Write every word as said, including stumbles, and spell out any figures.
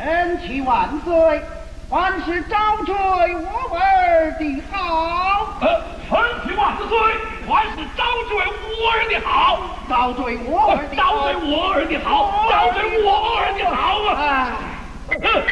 臣妻万岁，万事招赘我儿的好。 呃，臣妻万岁，万事招赘我儿的好， 招赘我儿的好， 招赘我儿的好，招赘我儿的好啊！ 哎。